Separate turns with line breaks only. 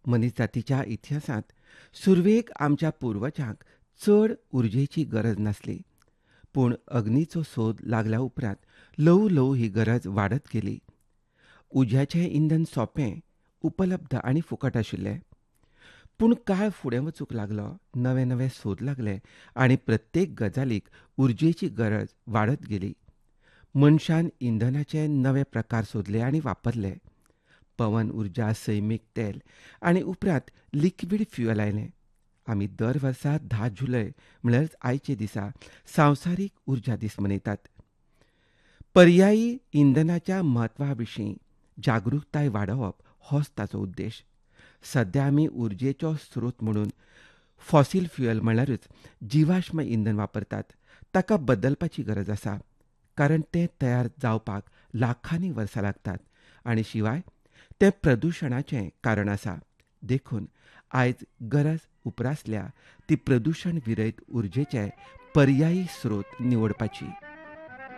मनीसजातीच्या इतिहासांत सुरवेक आमच्या पुर्वजांक चड उर्जेची गरज नासली. पूण अग्नीचो सोद लागल्या उपरांत ल्हव ल्हव ही गरज वाडत गेली. उज्याचें इंधन सोंपें, उपलब्ध आनी फुकट आशिल्लें. पूण काळ फुडें वचूंक लागलो, नवे नवे सोद लागले आनी प्रत्येक गजालीक उर्जेची गरज वाडत गेली. मनशान इंधनाचे नवे प्रकार सोदले आनी वापरले. पवन उर्जा, सैमीक तेल आनी उपरांत लिक्वीड फ्युअल आयलें. आमी दर वर्सा 10 जुलय म्हळ्यार आयचे दिसा संवसारीक उर्जा दीस मनयतात. पर्यायी इंधनाच्या म्हत्वा विशीं जागृताय वाडोवप होच ताचो उद्देश. सध्या आमी उर्जेचो स्रोत म्हणून फॉसील फ्युअल म्हळ्यारूच जिवाश्म इंधन वापरतात. ताका बदलपाची गरज आसा, कारण तें तयार जावपाक लाखांनी वर्सां लागतात आनी शिवाय तें प्रदुशणाचें कारण आसा. देखून आयज गरज उप्रासल्या ती प्रदुशण विरयत उर्जेचे पर्यायी स्रोत निवडपाची.